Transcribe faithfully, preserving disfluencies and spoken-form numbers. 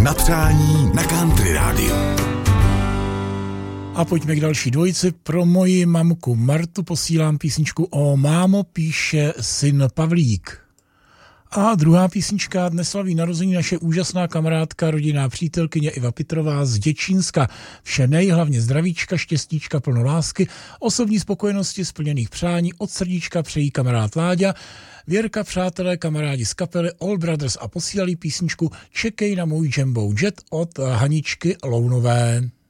Na přání na Country rádiu. A pojďme k další dvojici. Pro moji mamku Martu posílám písničku O mámo, píše syn Pavlík. A druhá písnička, dnes slaví narození naše úžasná kamarádka, rodinná přítelkyně Iva Pitrová z Děčínska. Vše nej, hlavně zdravíčka, štěstíčka, plno lásky, osobní spokojenosti, splněných přání, od srdíčka přejí kamarád Láďa, Věrka, přátelé, kamarádi z kapely All Brothers a posílali písničku Čekej na můj Jumbo Jet od Haničky Lounové.